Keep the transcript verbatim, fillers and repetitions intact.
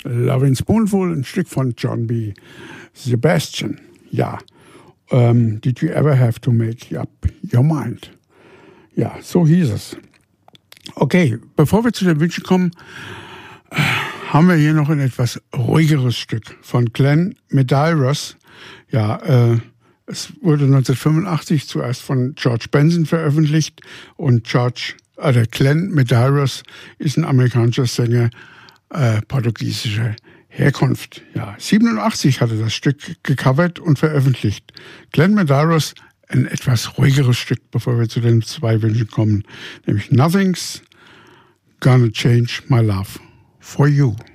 Lovin' Spoonful, ein Stück von John B. Sebastian. Ja, um, Did you ever have to make up your mind? Ja, so hieß es. Okay, bevor wir zu den Wünschen kommen, haben wir hier noch ein etwas ruhigeres Stück von Glenn Medeiros. Ja, äh, es wurde neunzehnhundertfünfundachtzig zuerst von George Benson veröffentlicht und George, äh, Glenn Medeiros ist ein amerikanischer Sänger äh, portugiesischer Herkunft. Ja, siebenundachtzig hat er das Stück gecovert und veröffentlicht. Glenn Medeiros, ein etwas ruhigeres Stück, bevor wir zu den zwei Wünschen kommen, nämlich Nothing's Gonna Change My Love for You.